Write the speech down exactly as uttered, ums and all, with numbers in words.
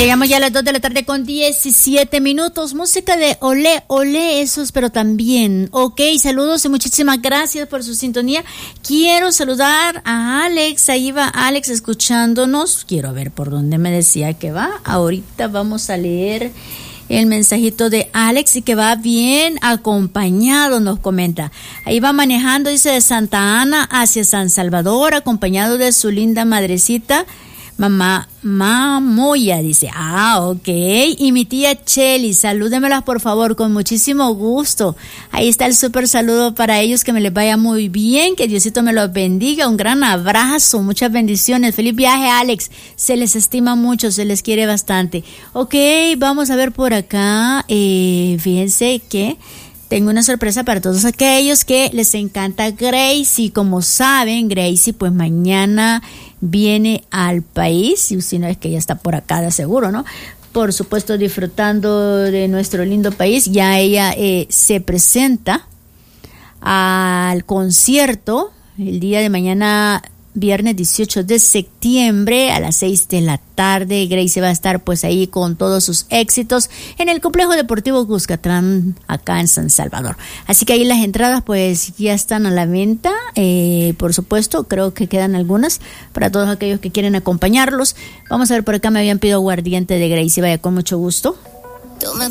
Llegamos ya a las dos de la tarde con diecisiete minutos. Música de Olé, Olé, esos, pero también. Ok, saludos y muchísimas gracias por su sintonía. Quiero saludar a Alex. Ahí va Alex escuchándonos. Quiero ver por dónde me decía que va. Ahorita vamos a leer el mensajito de Alex y que va bien acompañado, nos comenta. Ahí va manejando, dice, de Santa Ana hacia San Salvador, acompañado de su linda madrecita, mamá Mamoya, dice. Ah, ok. Y mi tía Cheli, salúdemelas por favor, con muchísimo gusto. Ahí está el súper saludo para ellos, que me les vaya muy bien, que Diosito me los bendiga. Un gran abrazo, muchas bendiciones. Feliz viaje, Alex. Se les estima mucho, se les quiere bastante. Ok, vamos a ver por acá. Eh, fíjense que tengo una sorpresa para todos aquellos que les encanta Gracie. Como saben, Gracie pues mañana viene al país, y si no es que ya está por acá de seguro, ¿no? Por supuesto, disfrutando de nuestro lindo país. Ya ella eh, se presenta al concierto el día de mañana, viernes dieciocho de septiembre a las seis de la tarde. Gracie va a estar pues ahí con todos sus éxitos en el Complejo Deportivo Cuscatlán, acá en San Salvador. Así que ahí las entradas pues ya están a la venta. Eh, por supuesto, creo que quedan algunas para todos aquellos que quieren acompañarlos. Vamos a ver, por acá me habían pedido Aguardiente de Gracie. Vaya, con mucho gusto. Tú me